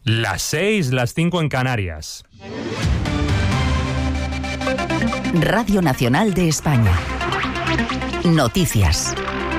Las 6, las 5 en Canarias. Radio Nacional de España. Noticias.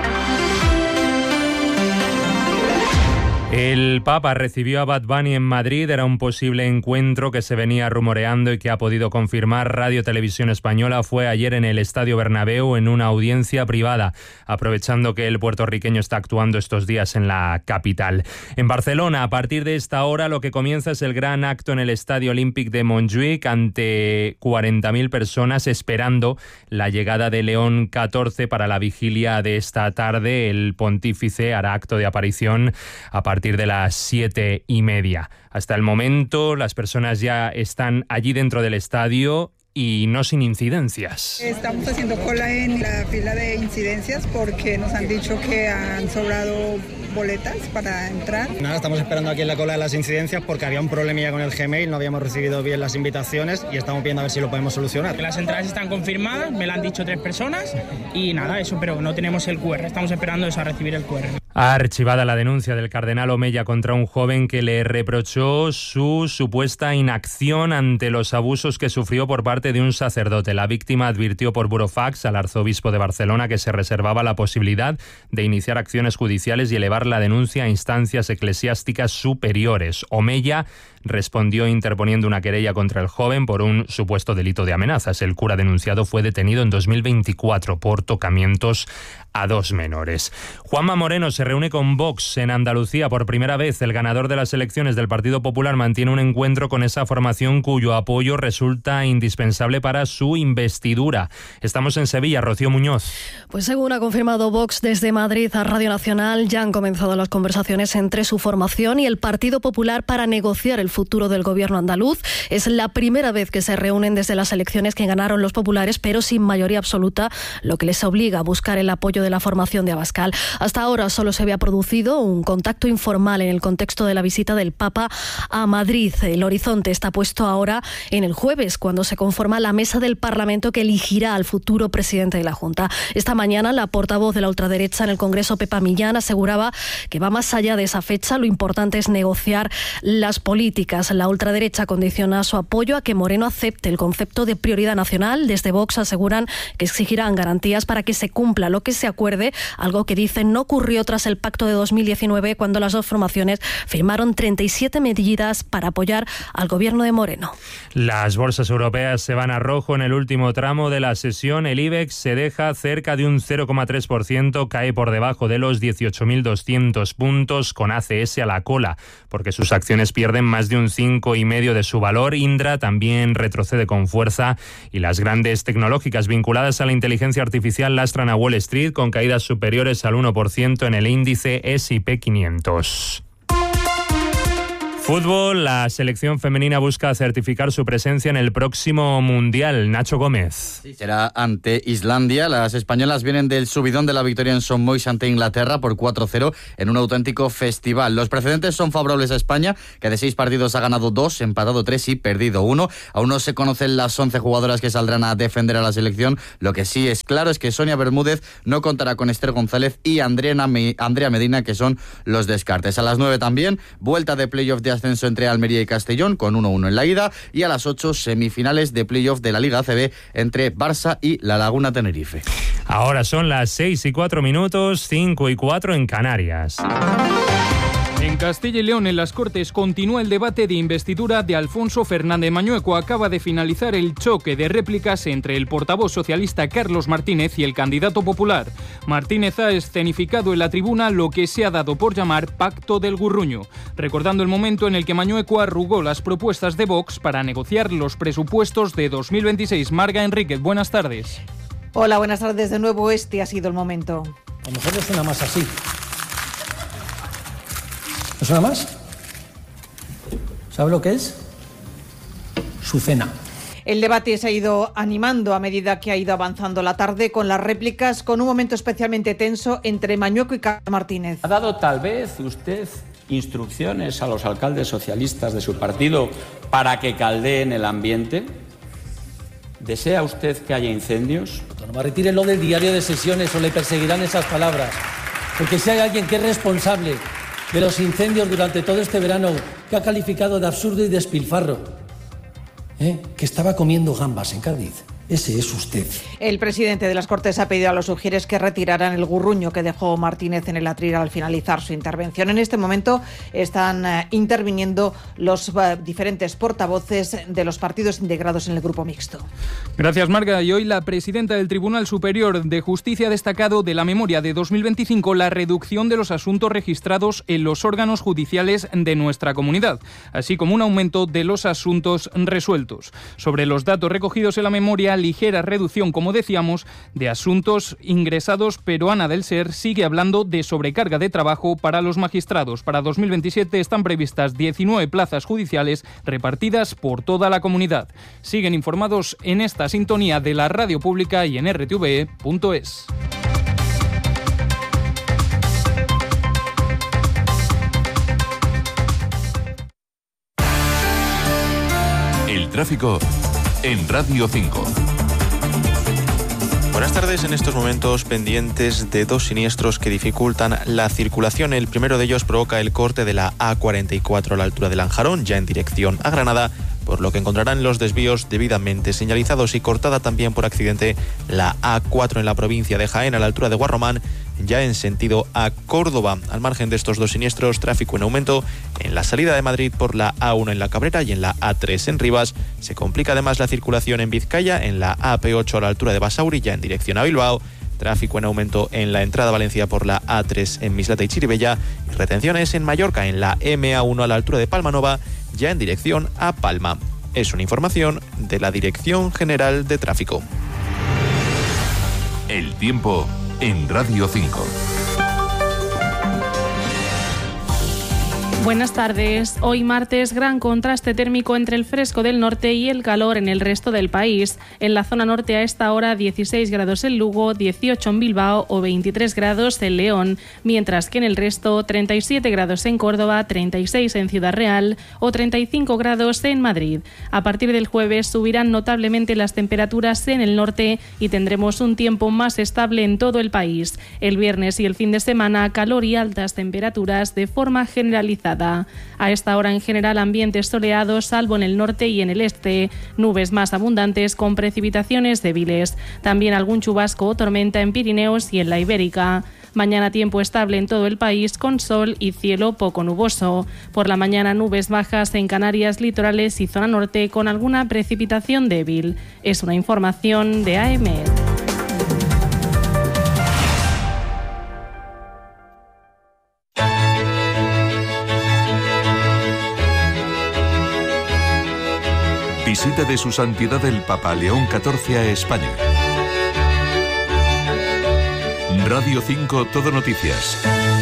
El Papa recibió a Bad Bunny en Madrid. Era un posible encuentro que se venía rumoreando y que ha podido confirmar Radio Televisión Española. Fue ayer en el Estadio Bernabéu en una audiencia privada, aprovechando que el puertorriqueño está actuando estos días en la capital. En Barcelona, a partir de esta hora, lo que comienza es el gran acto en el Estadio Olímpic de Montjuïc ante 40.000 personas esperando la llegada de León XIV para la vigilia de esta tarde. El pontífice hará acto de aparición a partir de las 7:30. Hasta el momento, las personas ya están allí dentro del estadio y no sin incidencias. Estamos haciendo cola en la fila de incidencias porque nos han dicho que han sobrado boletas para entrar. Nada, estamos esperando aquí en la cola de las incidencias porque había un problemilla con el Gmail, no habíamos recibido bien las invitaciones y estamos viendo a ver si lo podemos solucionar. Las entradas están confirmadas, me lo han dicho 3 personas y nada, eso, pero no tenemos el QR, estamos esperando eso, a recibir el QR. Archivada la denuncia del cardenal Omeya contra un joven que le reprochó su supuesta inacción ante los abusos que sufrió por parte de un sacerdote. La víctima advirtió por burofax al arzobispo de Barcelona que se reservaba la posibilidad de iniciar acciones judiciales y elevar la denuncia a instancias eclesiásticas superiores. Omeya respondió interponiendo una querella contra el joven por un supuesto delito de amenazas. El cura denunciado fue detenido en 2024 por tocamientos a 2 menores. Juanma Moreno se reúne con Vox en Andalucía por primera vez. El ganador de las elecciones del Partido Popular mantiene un encuentro con esa formación cuyo apoyo resulta indispensable para su investidura. Estamos en Sevilla, Rocío Muñoz. Pues según ha confirmado Vox desde Madrid a Radio Nacional, ya han comenzado las conversaciones entre su formación y el Partido Popular para negociar el futuro del gobierno andaluz. Es la primera vez que se reúnen desde las elecciones que ganaron los populares, pero sin mayoría absoluta, lo que les obliga a buscar el apoyo de la formación de Abascal. Hasta ahora solo se había producido un contacto informal en el contexto de la visita del Papa a Madrid. El horizonte está puesto ahora en el jueves, cuando se conforma la mesa del Parlamento que elegirá al futuro presidente de la Junta. Esta mañana la portavoz de la ultraderecha en el Congreso, Pepa Millán, aseguraba que va más allá de esa fecha. Lo importante es negociar las políticas. La ultraderecha condiciona su apoyo a que Moreno acepte el concepto de prioridad nacional. Desde Vox aseguran que exigirán garantías para que se cumpla lo que se acuerde, algo que dicen no ocurrió tras el pacto de 2019, cuando las dos formaciones firmaron 37 medidas para apoyar al gobierno de Moreno. Las bolsas europeas se van a rojo en el último tramo de la sesión. El IBEX se deja cerca de un 0,3%, cae por debajo de los 18.200 puntos, con ACS a la cola, porque sus acciones pierden más de un 5,5% de su valor. Indra también retrocede con fuerza y las grandes tecnológicas vinculadas a la inteligencia artificial lastran a Wall Street con caídas superiores al 1% en el índice S&P 500. Fútbol, la selección femenina busca certificar su presencia en el próximo Mundial. Nacho Gómez. Sí, será ante Islandia. Las españolas vienen del subidón de la victoria en St. Mois ante Inglaterra por 4-0 en un auténtico festival. Los precedentes son favorables a España, que de 6 partidos ha ganado 2, empatado 3 y perdido 1. Aún no se conocen las 11 jugadoras que saldrán a defender a la selección. Lo que sí es claro es que Sonia Bermúdez no contará con Esther González y Andrea Medina, que son los descartes. A las 9 también, vuelta de playoff de ascenso entre Almería y Castellón con 1-1 en la ida, y a las 8 semifinales de playoff de la Liga ACB entre Barça y La Laguna Tenerife. Ahora son las 6:04, 5:04 en Canarias. En Castilla y León, en las Cortes, continúa el debate de investidura de Alfonso Fernández Mañueco. Acaba de finalizar el choque de réplicas entre el portavoz socialista Carlos Martínez y el candidato popular. Martínez ha escenificado en la tribuna lo que se ha dado por llamar Pacto del Gurruño, recordando el momento en el que Mañueco arrugó las propuestas de Vox para negociar los presupuestos de 2026. Marga Enríquez, buenas tardes. Hola, buenas tardes de nuevo. Este ha sido el momento. A lo mejor no suena más así. ¿No suena más? ¿Sabe lo que es? Su cena. El debate se ha ido animando a medida que ha ido avanzando la tarde, con las réplicas, con un momento especialmente tenso entre Mañueco y Carlos Martínez. ¿Ha dado tal vez usted instrucciones a los alcaldes socialistas de su partido para que caldeen el ambiente? ¿Desea usted que haya incendios? No retire lo del diario de sesiones o le perseguirán esas palabras. Porque si hay alguien que es responsable de los incendios durante todo este verano, que ha calificado de absurdo y despilfarro, que estaba comiendo gambas en Cádiz. Ese es usted. El presidente de las Cortes ha pedido a los ujieres que retiraran el gurruño que dejó Martínez en el atril al finalizar su intervención. En este momento están interviniendo los diferentes portavoces de los partidos integrados en el grupo mixto. Gracias, Marga. Y hoy la presidenta del Tribunal Superior de Justicia ha destacado de la memoria de 2025 la reducción de los asuntos registrados en los órganos judiciales de nuestra comunidad, así como un aumento de los asuntos resueltos. Sobre los datos recogidos en la memoria, ligera reducción, como decíamos, de asuntos ingresados, pero Ana del Ser sigue hablando de sobrecarga de trabajo para los magistrados. Para 2027 están previstas 19 plazas judiciales repartidas por toda la comunidad. Siguen informados en esta sintonía de la radio pública y en rtve.es. El tráfico en Radio 5. Buenas tardes. En estos momentos pendientes de dos siniestros que dificultan la circulación. El primero de ellos provoca el corte de la A44 a la altura de Lanjarón, ya en dirección a Granada, por lo que encontrarán los desvíos debidamente señalizados, y cortada también por accidente la A4 en la provincia de Jaén a la altura de Guarromán, ya en sentido a Córdoba. Al margen de estos dos siniestros, tráfico en aumento en la salida de Madrid por la A1 en La Cabrera y en la A3 en Rivas. Se complica además la circulación en Vizcaya en la AP8 a la altura de Basauri, ya en dirección a Bilbao. Tráfico en aumento en la entrada a Valencia por la A3 en Mislata y Chirivella, y retenciones en Mallorca en la MA1 a la altura de Palmanova, ya en dirección a Palma. Es una información de la Dirección General de Tráfico. El tiempo en Radio 5. Buenas tardes. Hoy martes, gran contraste térmico entre el fresco del norte y el calor en el resto del país. En la zona norte a esta hora 16 grados en Lugo, 18 en Bilbao o 23 grados en León, mientras que en el resto 37 grados en Córdoba, 36 en Ciudad Real o 35 grados en Madrid. A partir del jueves subirán notablemente las temperaturas en el norte y tendremos un tiempo más estable en todo el país. El viernes y el fin de semana, calor y altas temperaturas de forma generalizada. A esta hora en general ambientes soleados, salvo en el norte y en el este, nubes más abundantes con precipitaciones débiles. También algún chubasco o tormenta en Pirineos y en la Ibérica. Mañana tiempo estable en todo el país con sol y cielo poco nuboso. Por la mañana nubes bajas en Canarias, litorales y zona norte con alguna precipitación débil. Es una información de AEMET. Visita de su santidad el Papa León XIV a España. Radio 5 Todo Noticias.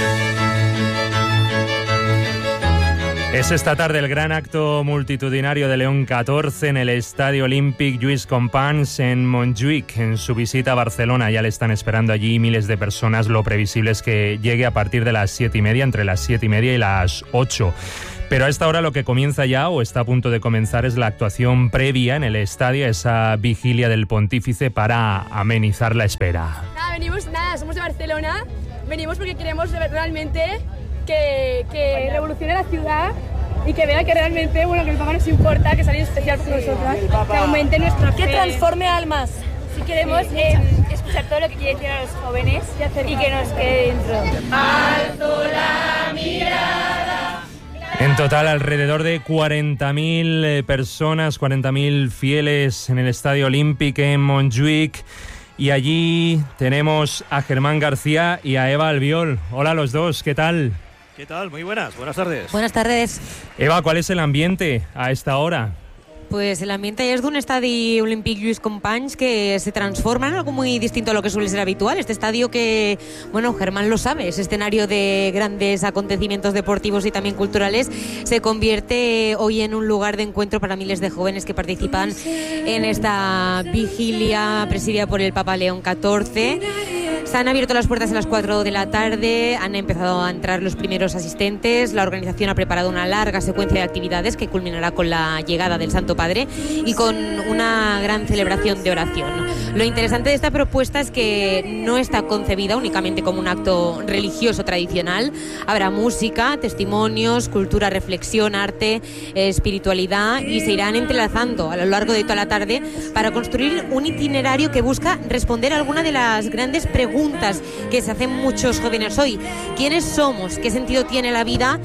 Es esta tarde el gran acto multitudinario de León XIV en el Estadio Olímpic Lluís Companys en Montjuïc. En su visita a Barcelona ya le están esperando allí miles de personas. Lo previsible es que llegue a partir de las 7:30, entre las 7:30 y las 8. Pero a esta hora lo que comienza ya o está a punto de comenzar es la actuación previa en el estadio, esa vigilia del pontífice para amenizar la espera. Somos de Barcelona, venimos porque queremos realmente que revolucione la ciudad y que vea que realmente, que el Papa nos importa, que es alguien especial por nosotras, que aumente nuestra fe. Que transforme almas. Si queremos escuchar todo lo que quiere decir a los jóvenes y que nos quede dentro. Alzo la mirada. En total, alrededor de 40.000 personas, 40.000 fieles en el Estadio Olímpic en Montjuïc. Y allí tenemos a Germán García y a Eva Albiol. Hola a los dos, ¿qué tal? ¿Qué tal? Muy buenas tardes. Buenas tardes. Eva, ¿cuál es el ambiente a esta hora? Pues el ambiente es de un estadio Olímpic Lluís Companys que se transforma en algo muy distinto a lo que suele ser habitual. Este estadio que, Germán lo sabe, es escenario de grandes acontecimientos deportivos y también culturales, se convierte hoy en un lugar de encuentro para miles de jóvenes que participan en esta vigilia presidida por el Papa León XIV. Se han abierto las puertas a las 4 de la tarde, han empezado a entrar los primeros asistentes, la organización ha preparado una larga secuencia de actividades que culminará con la llegada del Santo Padre y con una gran celebración de oración. Lo interesante de esta propuesta es que no está concebida únicamente como un acto religioso tradicional. Habrá música, testimonios, cultura, reflexión, arte, espiritualidad, y se irán entrelazando a lo largo de toda la tarde para construir un itinerario que busca responder a alguna de las grandes preguntas que se hacen muchos jóvenes hoy. ¿Quiénes somos? ¿Qué sentido tiene la vida?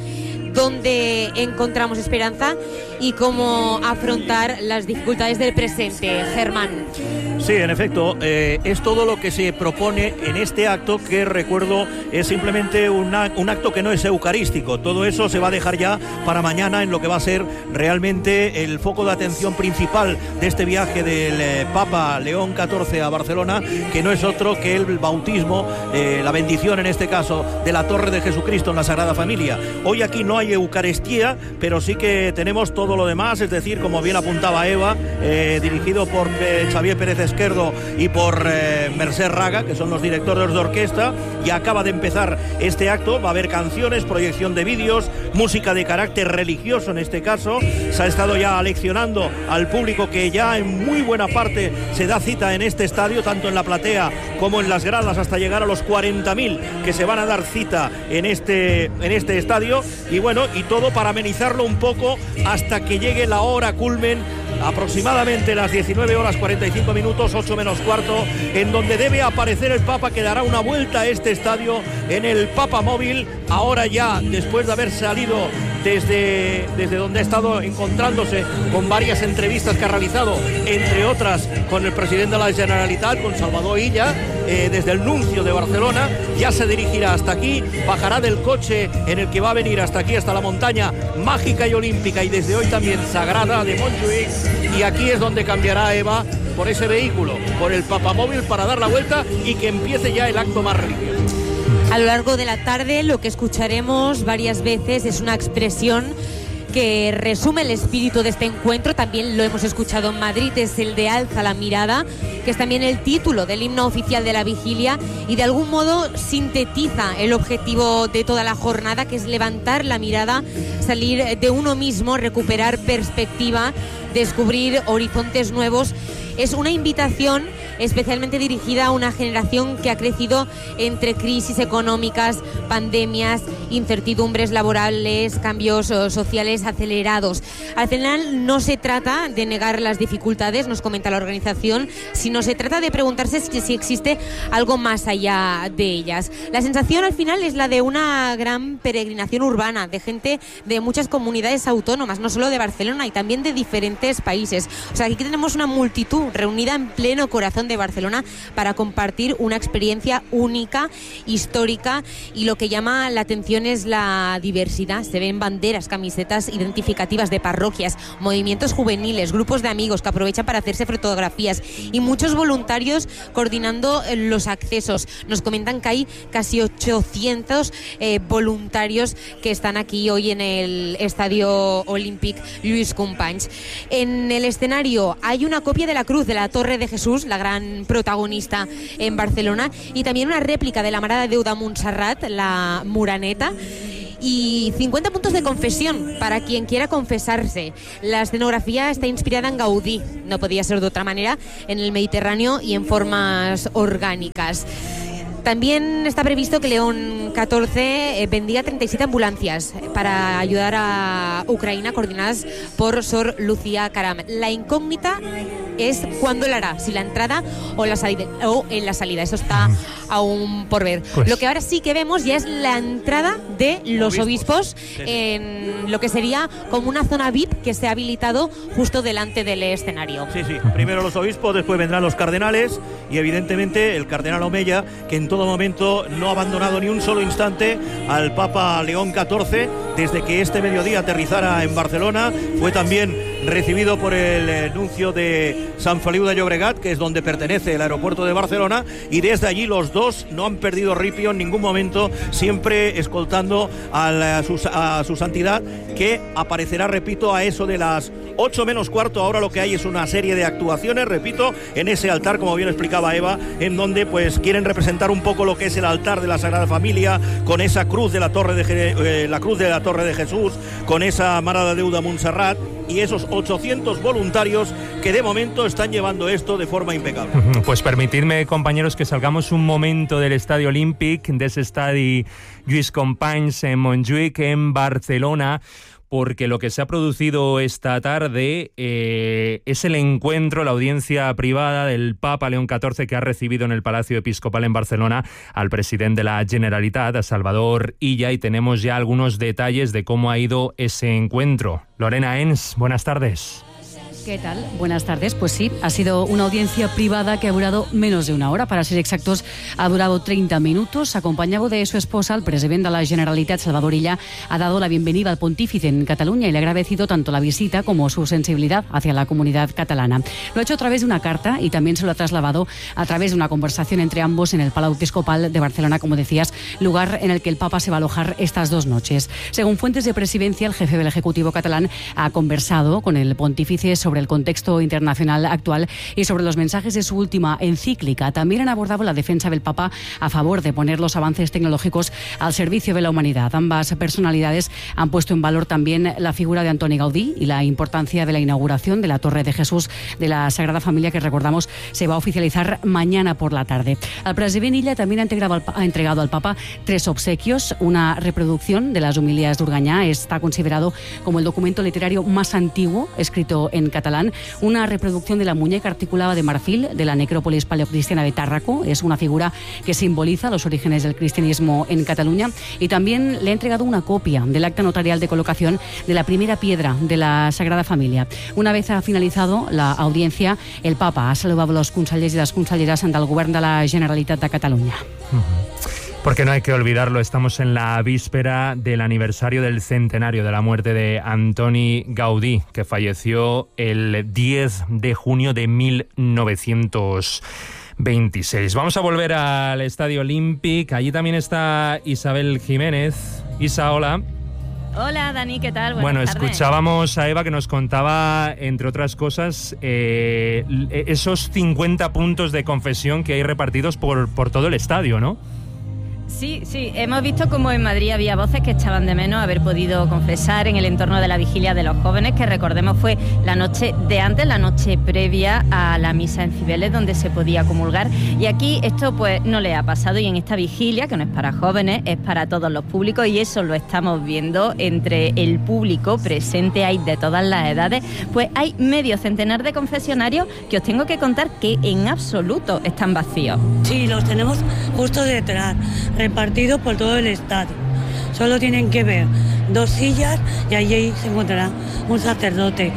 ¿Dónde encontramos esperanza? Y cómo afrontar las dificultades del presente. Germán. Sí, en efecto, es todo lo que se propone en este acto, que recuerdo es simplemente un acto que no es eucarístico. Todo eso se va a dejar ya para mañana en lo que va a ser realmente el foco de atención principal de este viaje del Papa León XIV a Barcelona, que no es otro que el bautismo, la bendición en este caso de la Torre de Jesucristo en la Sagrada Familia. Hoy aquí no hay Eucaristía, pero sí que tenemos todo lo demás, es decir, como bien apuntaba Eva, dirigido por Xavier Pérez Esquerdo y por Mercè Raga, que son los directores de orquesta. Ya acaba de empezar este acto, va a haber canciones, proyección de vídeos, música de carácter religioso en este caso. Se ha estado ya aleccionando al público, que ya en muy buena parte se da cita en este estadio, tanto en la platea como en las gradas, hasta llegar a los 40.000 que se van a dar cita en este estadio. Y bueno, y todo para amenizarlo un poco hasta que llegue la hora culmen, aproximadamente las 19 horas 45 minutos, 8 menos cuarto, en donde debe aparecer el Papa, que dará una vuelta a este estadio en el Papa Móvil. Ahora ya, después de haber salido desde donde ha estado encontrándose con varias entrevistas que ha realizado, entre otras con el presidente de la Generalitat, con Salvador Illa, desde el nuncio de Barcelona, ya se dirigirá hasta aquí, bajará del coche en el que va a venir hasta aquí, hasta la montaña mágica y olímpica, y desde hoy también sagrada, de Montjuïc, y aquí es donde cambiará Eva por ese vehículo, por el Papamóvil, para dar la vuelta y que empiece ya el acto más religioso. A lo largo de la tarde lo que escucharemos varias veces es una expresión que resume el espíritu de este encuentro. También lo hemos escuchado en Madrid, es el de Alza la mirada, que es también el título del himno oficial de la vigilia y de algún modo sintetiza el objetivo de toda la jornada, que es levantar la mirada, salir de uno mismo, recuperar perspectiva, descubrir horizontes nuevos. Es una invitación especialmente dirigida a una generación que ha crecido entre crisis económicas, pandemias, incertidumbres laborales, cambios sociales acelerados. Al final no se trata de negar las dificultades, nos comenta la organización, sino se trata de preguntarse si existe algo más allá de ellas. La sensación al final es la de una gran peregrinación urbana, de gente de muchas comunidades autónomas, no solo de Barcelona, y también de diferentes países. O sea, aquí tenemos una multitud reunida en pleno corazón de Barcelona para compartir una experiencia única, histórica, y lo que llama la atención es la diversidad. Se ven banderas, camisetas identificativas de parroquias, movimientos juveniles, grupos de amigos que aprovechan para hacerse fotografías y muchos voluntarios coordinando los accesos. Nos comentan que hay casi 800 voluntarios que están aquí hoy en el Estadio Olímpic Lluís Companys. En el escenario hay una copia de la cruz de la Torre de Jesús, la gran protagonista en Barcelona, y también una réplica de la Mare de Déu de Montserrat, la Moreneta, y 50 puntos de confesión para quien quiera confesarse. La escenografía está inspirada en Gaudí, no podía ser de otra manera, en el Mediterráneo y en formas orgánicas. También está previsto que León XIV bendiga 37 ambulancias para ayudar a Ucrania, coordinadas por Sor Lucía Caram. La incógnita es cuándo lo hará, si la entrada o en la salida. Eso está aún por ver. Pues lo que ahora sí que vemos ya es la entrada de los obispos en lo que sería como una zona VIP que se ha habilitado justo delante del escenario. Sí, primero los obispos, después vendrán los cardenales y evidentemente el cardenal Omeya, que en todo momento no ha abandonado ni un solo instante al Papa León XIV desde que este mediodía aterrizara en Barcelona. Fue también recibido por el nuncio de Sant Feliu de Llobregat, que es donde pertenece el aeropuerto de Barcelona, y desde allí los dos no han perdido ripio en ningún momento, siempre escoltando a su santidad, que aparecerá, repito, a eso de las 8 menos cuarto. Ahora lo que hay es una serie de actuaciones, repito, en ese altar, como bien explicaba Eva, en donde pues quieren representar un poco lo que es el altar de la Sagrada Familia, con esa cruz de la Torre de Jesús, con esa Mare de Déu de Montserrat, y esos 800 voluntarios que de momento están llevando esto de forma impecable. Pues permitidme, compañeros, que salgamos un momento del Estadio Olímpic, de ese Estadi Lluís Companys en Montjuïc, en Barcelona, porque lo que se ha producido esta tarde es el encuentro, la audiencia privada del Papa León XIV, que ha recibido en el Palacio Episcopal en Barcelona al presidente de la Generalitat, a Salvador Illa, y tenemos ya algunos detalles de cómo ha ido ese encuentro. Lorena Ens, buenas tardes. ¿Qué tal? Buenas tardes. Pues sí, ha sido una audiencia privada que ha durado menos de una hora. Para ser exactos, ha durado 30 minutos. Acompañado de su esposa, el presidente de la Generalitat, Salvador Illa, ha dado la bienvenida al pontífice en Cataluña y le ha agradecido tanto la visita como su sensibilidad hacia la comunidad catalana. Lo ha hecho a través de una carta y también se lo ha trasladado a través de una conversación entre ambos en el Palau Episcopal de Barcelona, como decías, lugar en el que el Papa se va a alojar estas 2 noches. Según fuentes de presidencia, el jefe del Ejecutivo catalán ha conversado con el pontífice sobre el contexto internacional actual y sobre los mensajes de su última encíclica. También han abordado la defensa del Papa a favor de poner los avances tecnológicos al servicio de la humanidad. Ambas personalidades han puesto en valor también la figura de Antoni Gaudí y la importancia de la inauguración de la Torre de Jesús de la Sagrada Familia, que recordamos se va a oficializar mañana por la tarde. El presidente Illa también ha entregado al Papa 3 obsequios, una reproducción de las homilías d'Urganyà, está considerado como el documento literario más antiguo escrito en catalán, una reproducción de la muñeca articulada de marfil de la necrópolis paleocristiana de Tárraco, es una figura que simboliza los orígenes del cristianismo en Cataluña, y también le ha entregado una copia del acta notarial de colocación de la primera piedra de la Sagrada Familia. Una vez ha finalizado la audiencia, el Papa ha saludado a los consellers y las conselleres del Govern de la Generalitat de Cataluña. Porque no hay que olvidarlo, estamos en la víspera del aniversario del centenario de la muerte de Antoni Gaudí, que falleció el 10 de junio de 1926. Vamos a volver al Estadio Olímpic. Allí también está Isabel Jiménez. Isa, hola. Hola, Dani, ¿qué tal? Bueno, tardes. Escuchábamos a Eva que nos contaba, entre otras cosas, esos 50 puntos de confesión que hay repartidos por todo el estadio, ¿no? Sí, hemos visto como en Madrid había voces que echaban de menos haber podido confesar en el entorno de la vigilia de los jóvenes, que recordemos fue la noche de antes, la noche previa a la misa en Cibeles, donde se podía comulgar, y aquí esto pues no le ha pasado, y en esta vigilia, que no es para jóvenes, es para todos los públicos, y eso lo estamos viendo entre el público presente, hay de todas las edades, pues hay medio centenar de confesionarios que os tengo que contar que en absoluto están vacíos. Sí, los tenemos justo detrás, repartidos por todo el estadio. Solo tienen que ver 2 sillas y allí se encontrará un sacerdote.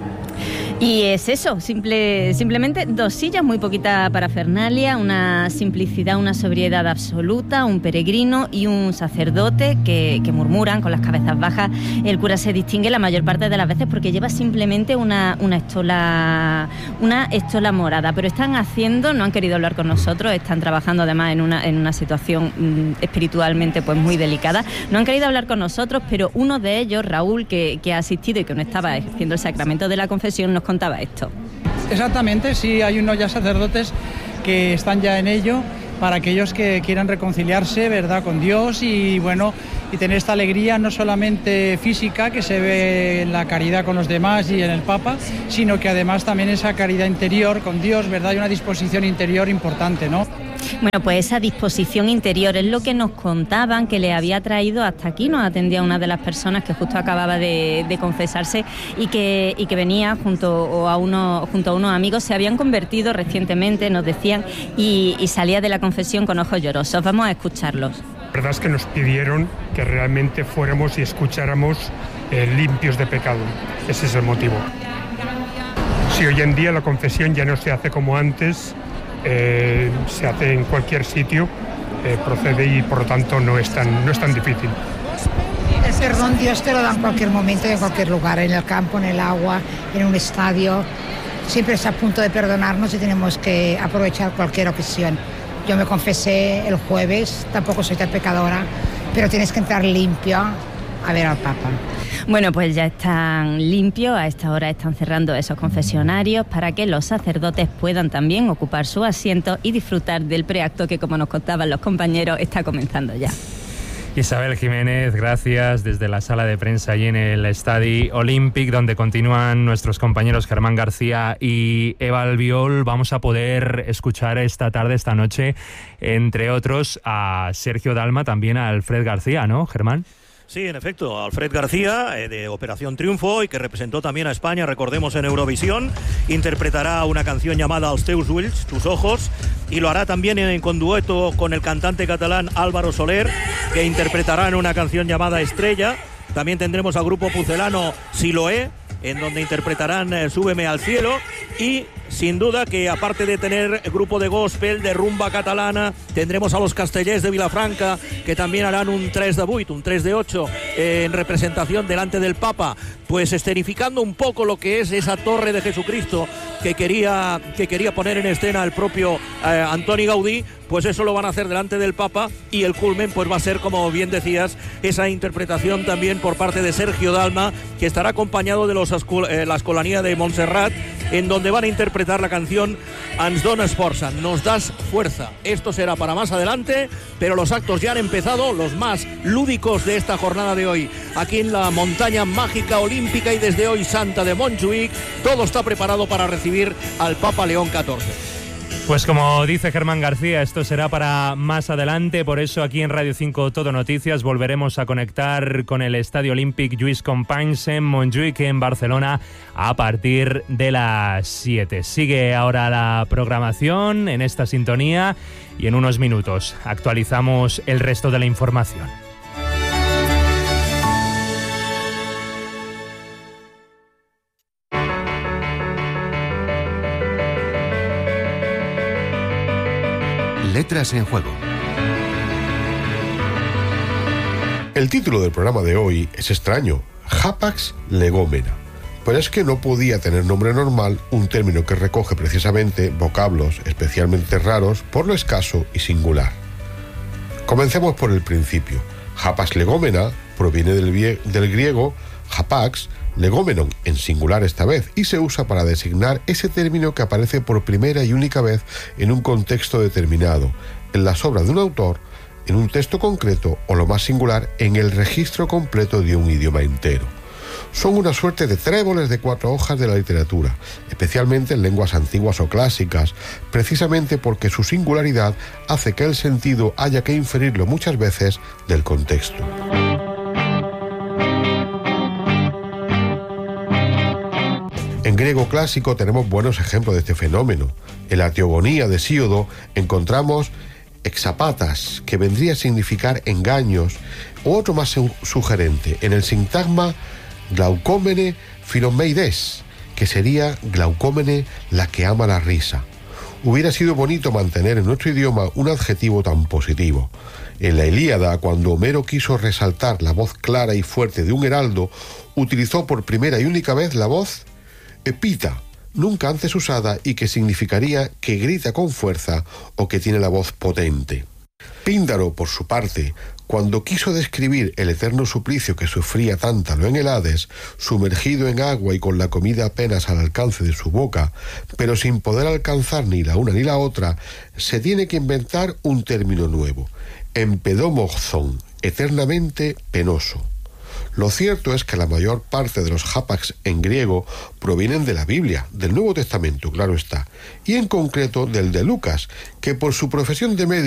Y es eso, simplemente 2 sillas, muy poquita parafernalia, una simplicidad, una sobriedad absoluta, un peregrino y un sacerdote que murmuran con las cabezas bajas. El cura se distingue la mayor parte de las veces porque lleva simplemente una estola morada, pero están haciendo, no han querido hablar con nosotros, están trabajando además en una situación espiritualmente pues muy delicada, no han querido hablar con nosotros, pero uno de ellos, Raúl, que ha asistido y que no estaba ejerciendo el sacramento de la confesión, nos contaba esto. Exactamente, sí, hay unos ya sacerdotes que están ya en ello para aquellos que quieran reconciliarse, ¿verdad?, con Dios y bueno, y tener esta alegría no solamente física que se ve en la caridad con los demás y en el Papa, sino que además también esa caridad interior con Dios, ¿verdad?, y una disposición interior importante, ¿no? Bueno, pues esa disposición interior es lo que nos contaban que le había traído hasta aquí. Nos atendía una de las personas que justo acababa de confesarse y que venía junto a unos amigos. Se habían convertido recientemente, nos decían, y salía de la confesión con ojos llorosos. Vamos a escucharlos. La verdad es que nos pidieron que realmente fuéramos y escucháramos limpios de pecado. Ese es el motivo. Si hoy en día la confesión ya no se hace como antes, se hace en cualquier sitio, procede y por lo tanto no es tan difícil. Perdón, Dios te lo da en cualquier momento y en cualquier lugar, en el campo, en el agua, en un estadio. Siempre está a punto de perdonarnos y tenemos que aprovechar cualquier ocasión. Yo me confesé el jueves, tampoco soy tan pecadora, pero tienes que entrar limpio a ver al Papa. Bueno, pues ya están limpios, a esta hora están cerrando esos confesionarios para que los sacerdotes puedan también ocupar su asiento y disfrutar del preacto que, como nos contaban los compañeros, está comenzando ya. Isabel Jiménez, gracias desde la sala de prensa allí en el Estadi Olímpic, donde continúan nuestros compañeros Germán García y Eva Albiol. Vamos a poder escuchar esta tarde, esta noche, entre otros, a Sergio Dalma, también a Alfred García, ¿no, Germán? Sí, en efecto, Alfred García, de Operación Triunfo, y que representó también a España, recordemos, en Eurovisión, interpretará una canción llamada Els teus ulls, tus ojos, y lo hará también con dueto con el cantante catalán Álvaro Soler, que interpretará en una canción llamada Estrella. También tendremos al grupo pucelano Siloé, en donde interpretarán Súbeme al cielo, y sin duda que aparte de tener grupo de gospel, de rumba catalana, tendremos a los Castellers de Vilafranca, que también harán un 3 de 8, un 3 de 8 en representación delante del Papa, pues escenificando un poco lo que es esa torre de Jesucristo que quería poner en escena el propio Antoni Gaudí. Pues eso lo van a hacer delante del Papa, y el culmen pues va a ser, como bien decías, esa interpretación también por parte de Sergio Dalma, que estará acompañado de la Escolanía de Montserrat, en donde van a interpretar la canción Ens dones força, nos das fuerza. Esto será para más adelante, pero los actos ya han empezado, los más lúdicos de esta jornada de hoy, aquí en la montaña mágica olímpica y desde hoy santa de Montjuïc. Todo está preparado para recibir al Papa León XIV. Pues como dice Germán García, esto será para más adelante, por eso aquí en Radio 5 Todo Noticias volveremos a conectar con el Estadio Olímpic Lluís Companys en Montjuïc, en Barcelona, a partir de las 7. Sigue ahora la programación en esta sintonía y en unos minutos actualizamos el resto de la información. Letras en juego. El título del programa de hoy es extraño: Hapax legomena. Pero es que no podía tener nombre normal un término que recoge precisamente vocablos especialmente raros por lo escaso y singular. Comencemos por el principio. Hapax legomena proviene del griego hapax, legomenon, en singular esta vez, y se usa para designar ese término que aparece por primera y única vez en un contexto determinado, en las obras de un autor, en un texto concreto o, lo más singular, en el registro completo de un idioma entero. Son una suerte de tréboles de 4 hojas de la literatura, especialmente en lenguas antiguas o clásicas, precisamente porque su singularidad hace que el sentido haya que inferirlo muchas veces del contexto. En griego clásico tenemos buenos ejemplos de este fenómeno. En la Teogonía de Hesíodo encontramos exapatas, que vendría a significar engaños, o otro más sugerente, en el sintagma glaucómene philomeides, que sería glaucómene, la que ama la risa. Hubiera sido bonito mantener en nuestro idioma un adjetivo tan positivo. En la Ilíada, cuando Homero quiso resaltar la voz clara y fuerte de un heraldo, utilizó por primera y única vez la voz epita, nunca antes usada, y que significaría que grita con fuerza o que tiene la voz potente. Píndaro, por su parte, cuando quiso describir el eterno suplicio que sufría Tántalo en el Hades, sumergido en agua y con la comida apenas al alcance de su boca, pero sin poder alcanzar ni la una ni la otra, se tiene que inventar un término nuevo: empedomorthon, eternamente penoso. Lo cierto es que la mayor parte de los hapax en griego provienen de la Biblia, del Nuevo Testamento, claro está, y en concreto del de Lucas, que por su profesión de médico